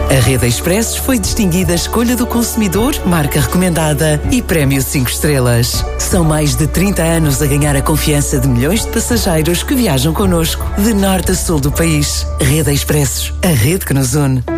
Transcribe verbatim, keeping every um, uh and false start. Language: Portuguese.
A Rede Expressos foi distinguida Escolha do Consumidor, marca recomendada e Prémio cinco estrelas. São mais de trinta anos a ganhar a confiança de milhões de passageiros que viajam connosco, de norte a sul do país. Rede Expressos, a rede que nos une.